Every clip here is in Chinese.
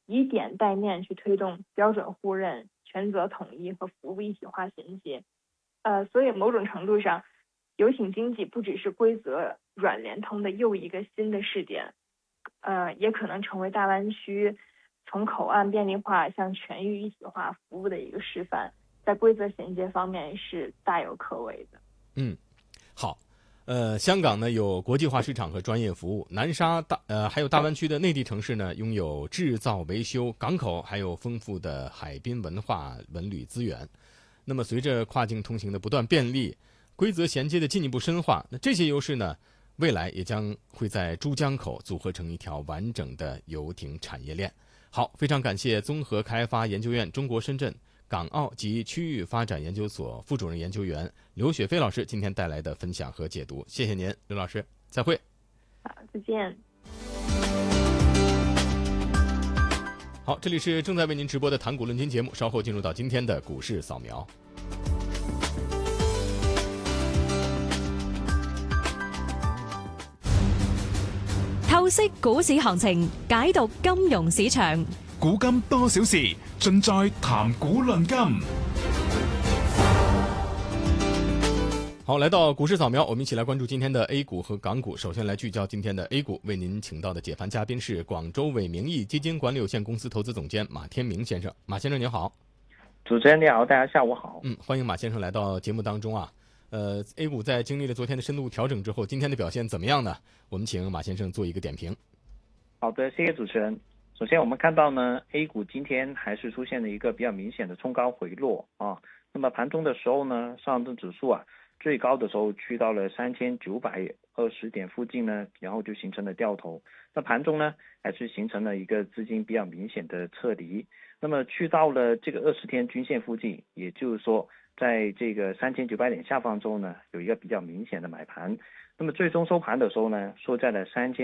以点带面去推动标准互认、权责统一和服务一体化衔接。所以某种程度上，游艇经济不只是规则软联通的又一个新的试点，也可能成为大湾区从口岸便利化向全域一体化服务的一个示范，在规则衔接方面是大有可为的。 好。香港呢有国际化市场和专业服务，南沙还有大湾区的内地城市呢，拥有制造、维修、港口，还有丰富的海滨文化文旅资源。那么随着跨境通行的不断便利，规则衔接的进一步深化，那这些优势呢，未来也将会在珠江口组合成一条完整的游艇产业链。好，非常感谢综合开发研究院中国深圳港澳及区域发展研究所副主任研究员刘雪飞老师今天带来的分享和解读，谢谢您，刘老师，再会。 好，再见。 好，这里是正在为您直播的谈股论金节目，稍后进入到今天的股市扫描。 透析股市行情，解讀金融市場， 古今多少事，盡在談股論金。 好，来到股市扫描，我们一起来关注今天的 A 股和港股。首先来聚焦今天的 A 股，为您请到的解盘嘉宾是广州伟明义基金管理有限公司投资总监马天明先生。马先生您好。 主持人你好，大家下午好。 欢迎马先生来到节目当中啊。A 股在经历了昨天的深度调整之后，今天的表现怎么样呢？我们请马先生做一个点评。 好的，谢谢主持人。首先我们看到呢 A 股今天还是出现了一个比较明显的冲高回落啊。那么盘中的时候呢，上证指数最高的时候去到了3920点附近呢，然后就形成了掉头。那盘中呢还是形成了一个资金比较明显的撤离，那么去到了这个20天均线附近，也就是说在这个3900点下方之后呢，有一个比较明显的买盘。那么最终收盘的时候呢，收在了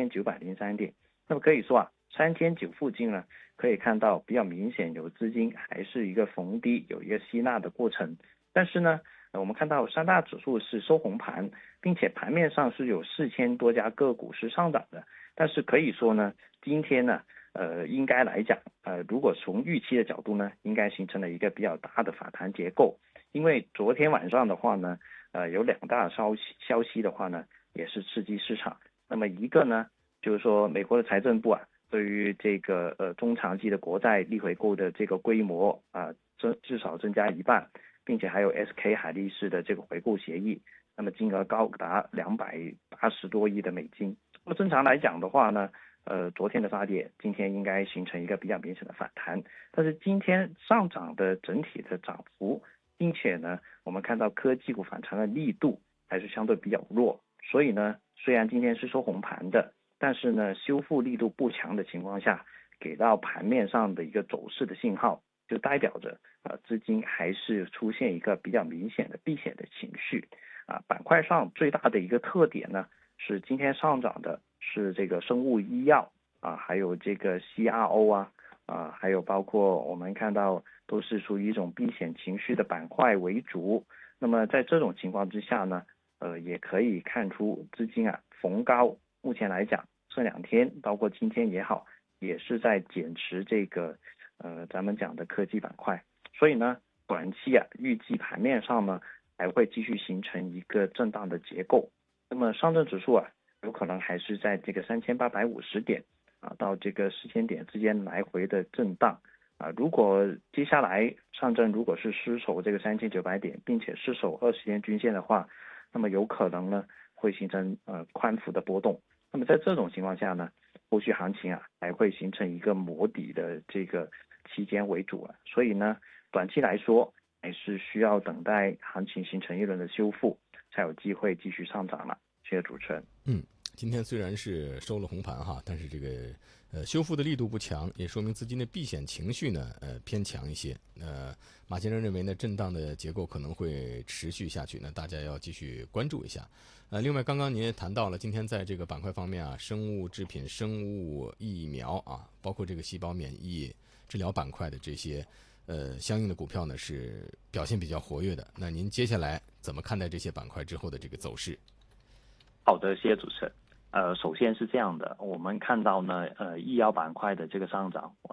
3903点。那么可以说3900附近呢，可以看到比较明显有资金还是一个逢低有一个吸纳的过程。但是呢我们看到三大指数是收红盘，并且盘面上是有4000多家个股是上涨的。但是可以说呢，今天呢应该来讲如果从预期的角度呢，应该形成了一个比较大的反弹结构。因为昨天晚上的话呢有两大消息的话呢，也是刺激市场。那么一个呢，就是说美国的财政部对于这个中长期的国债逆回购的这个规模至少增加1半，并且还有 SK 海力士的这个回购协议，那么金额高达280多亿的美金。那么正常来讲的话呢昨天的杀跌，今天应该形成一个比较明显的反弹。但是今天上涨的整体的涨幅，并且呢我们看到科技股反弹的力度还是相对比较弱，所以呢虽然今天是收红盘的，但是呢修复力度不强的情况下，给到盘面上的一个走势的信号，就代表着资金还是出现一个比较明显的避险的情绪板块上最大的一个特点呢，是今天上涨的是这个生物医药还有这个 CRO 还有包括我们看到都是属于一种避险情绪的板块为主。那么在这种情况之下呢也可以看出资金逢高，目前来讲这两天包括今天也好，也是在减持这个咱们讲的科技板块。所以呢短期预计盘面上呢还会继续形成一个震荡的结构。那么上证指数有可能还是在这个3850点到这个4000点之间来回的震荡如果接下来上证如果是失守这个3900点，并且失守20天均线的话，那么有可能呢会形成宽幅的波动。那么在这种情况下呢，后续行情还会形成一个磨底的这个期间为主所以呢短期来说还是需要等待行情形成一轮的修复，才有机会继续上涨了。谢谢主持人。 今天虽然是收了红盘但是这个修复的力度不强，也说明资金的避险情绪呢偏强一些。马先生认为呢，震荡的结构可能会持续下去，那大家要继续关注一下。另外刚刚您也谈到了今天在这个板块方面生物制品、生物疫苗包括这个细胞免疫治疗板块的这些相应的股票呢是表现比较活跃的。那您接下来怎么看待这些板块之后的这个走势？ 好的，谢谢主持人。首先是这样的，我们看到呢医药板块的这个上涨